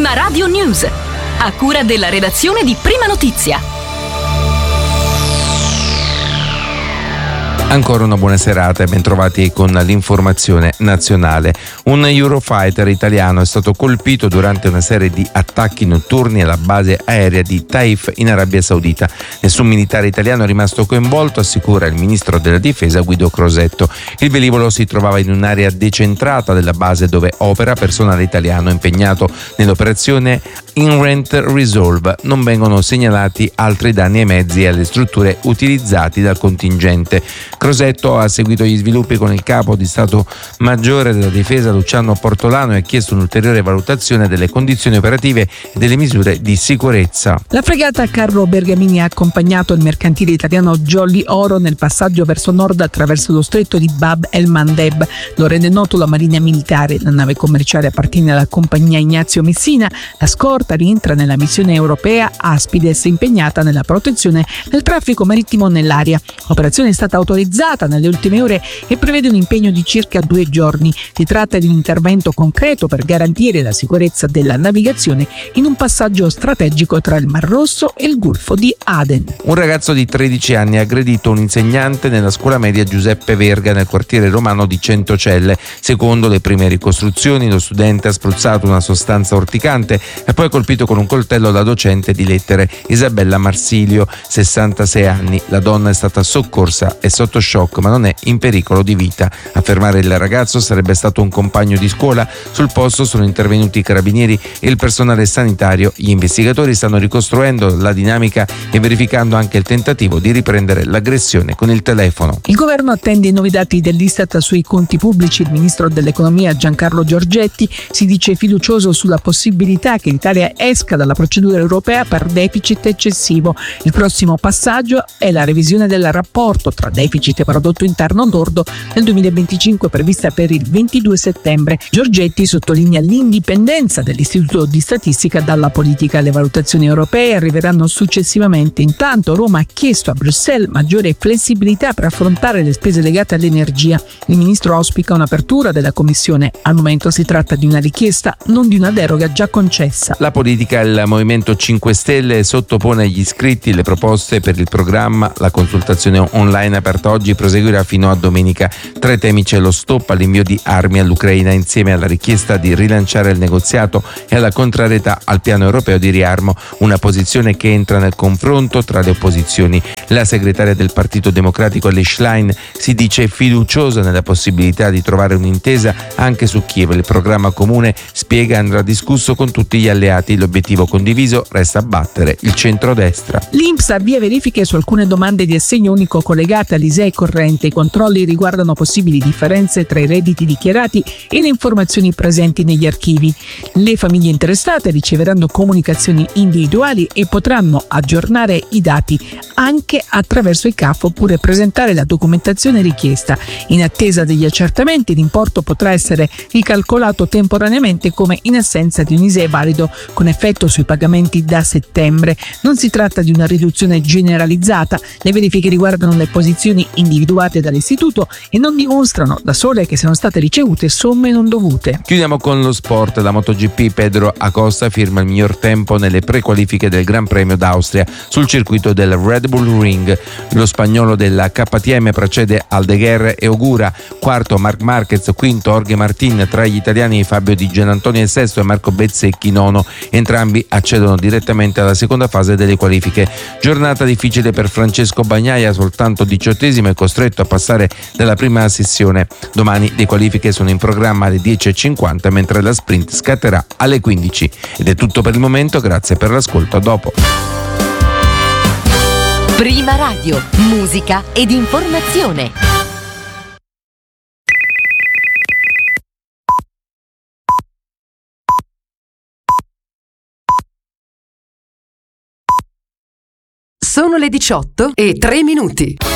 Prima Radio News, a cura della redazione di Prima Notizia. Ancora una buona serata e bentrovati con l'informazione nazionale. Un Eurofighter italiano è stato colpito durante una serie di attacchi notturni alla base aerea di Taif in Arabia Saudita. Nessun militare italiano è rimasto coinvolto, assicura il ministro della difesa Guido Crosetto. Il velivolo si trovava in un'area decentrata della base dove opera personale italiano impegnato nell'operazione Inherent Resolve. Non vengono segnalati altri danni ai mezzi e alle strutture utilizzati dal contingente. Crosetto ha seguito gli sviluppi con il capo di Stato Maggiore della Difesa Luciano Portolano e ha chiesto un'ulteriore valutazione delle condizioni operative e delle misure di sicurezza. La fregata Carlo Bergamini ha accompagnato il mercantile italiano Jolly Oro nel passaggio verso nord attraverso lo stretto di Bab el Mandeb. Lo rende noto la Marina Militare. La nave commerciale appartiene alla compagnia Ignazio Messina. La scorta rientra nella missione europea Aspides, impegnata nella protezione del traffico marittimo nell'area. L'operazione è stata autorizzata nelle ultime ore e prevede un impegno di circa 2 giorni. Si tratta di un intervento concreto per garantire la sicurezza della navigazione in un passaggio strategico tra il Mar Rosso e il Golfo di Aden. Un ragazzo di 13 anni ha aggredito un insegnante nella scuola media Giuseppe Verga nel quartiere romano di Centocelle. Secondo le prime ricostruzioni, lo studente ha spruzzato una sostanza urticante e poi colpito con un coltello la docente di lettere Isabella Marsilio, 66 anni. La donna è stata soccorsa e sotto shock, ma non è in pericolo di vita. A fermare il ragazzo sarebbe stato un compagno di scuola. Sul posto sono intervenuti i carabinieri e il personale sanitario. Gli investigatori stanno ricostruendo la dinamica e verificando anche il tentativo di riprendere l'aggressione con il telefono. Il governo attende i nuovi dati dell'Istat sui conti pubblici. Il ministro dell'economia Giancarlo Giorgetti si dice fiducioso sulla possibilità che l'Italia esca dalla procedura europea per deficit eccessivo. Il prossimo passaggio è la revisione del rapporto tra deficit e prodotto interno lordo nel 2025 prevista per il 22 settembre. Giorgetti sottolinea l'indipendenza dell'Istituto di Statistica dalla politica. Le valutazioni europee arriveranno successivamente. Intanto Roma ha chiesto a Bruxelles maggiore flessibilità per affrontare le spese legate all'energia. Il ministro auspica un'apertura della Commissione. Al momento si tratta di una richiesta, non di una deroga già concessa. La politica, il Movimento 5 Stelle sottopone agli iscritti le proposte per il programma. La consultazione online aperta oggi proseguirà fino a domenica. Tra i temi c'è lo stop all'invio di armi all'Ucraina insieme alla richiesta di rilanciare il negoziato e alla contrarietà al piano europeo di riarmo, una posizione che entra nel confronto tra le opposizioni. La segretaria del Partito Democratico Elly Schlein si dice fiduciosa nella possibilità di trovare un'intesa anche su Kiev. Il programma comune, spiega, andrà discusso con tutti gli alleati. L'obiettivo condiviso resta abbattere il centrodestra. L'INPS avvia verifiche su alcune domande di assegno unico collegate all'ISEE corrente. I controlli riguardano possibili differenze tra i redditi dichiarati e le informazioni presenti negli archivi. Le famiglie interessate riceveranno comunicazioni individuali e potranno aggiornare i dati anche attraverso il CAF oppure presentare la documentazione richiesta. In attesa degli accertamenti, l'importo potrà essere ricalcolato temporaneamente come in assenza di un ISEE valido con effetto sui pagamenti da settembre. Non si tratta di una riduzione generalizzata. Le verifiche riguardano le posizioni individuate dall'istituto e non dimostrano da sole che siano state ricevute somme non dovute. Chiudiamo con lo sport. La MotoGP, Pedro Acosta firma il miglior tempo nelle prequalifiche del Gran Premio d'Austria sul circuito del Red Bull Ring. Lo spagnolo della KTM precede Aldeguer e Ogura, quarto Marc Marquez, quinto Jorge Martin, tra gli italiani Fabio Di Giannantonio è sesto e Marco Bezzecchi nono. Entrambi accedono direttamente alla seconda fase delle qualifiche. Giornata difficile per Francesco Bagnaia, soltanto 18esimo, è costretto a passare dalla prima sessione. Domani le qualifiche sono in programma alle 10:50, mentre la sprint scatterà alle 15. Ed è tutto per il momento, grazie per l'ascolto, a dopo. Prima Radio, musica ed informazione. Sono le 18:03.